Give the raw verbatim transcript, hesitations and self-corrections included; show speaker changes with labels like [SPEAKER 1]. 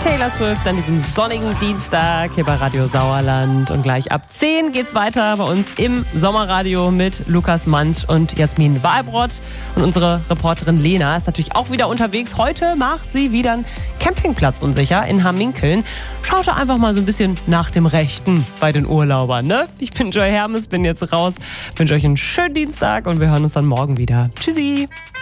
[SPEAKER 1] Taylor Swift an diesem sonnigen Dienstag hier bei Radio Sauerland. Und gleich ab zehn geht's weiter bei uns im Sommerradio mit Lukas Mansch und Jasmin Wahlbrott. Und unsere Reporterin Lena ist natürlich auch wieder unterwegs. Heute macht sie wieder einen Campingplatz unsicher in Hamminkeln. Schaut da einfach mal so ein bisschen nach dem Rechten bei den Urlaubern, ne? Ich bin Joy Hermes, bin jetzt raus. Wünsche euch einen schönen Dienstag und wir hören uns dann morgen wieder. Tschüssi!